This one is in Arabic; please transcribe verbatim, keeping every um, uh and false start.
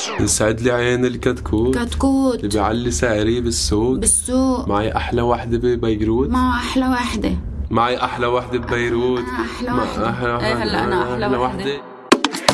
يسعد لي عين الكتكوت كتكوت اللي بيعلي سعري بالسوق بالسوق. معي أحلى وحدة ببيروت. مع أحلى وحدة. معي أحلى وحدة ببيروت. أحلى وحدة. أحلى إيه هلا أنا أحلى, أحلى وحدة, وحدة.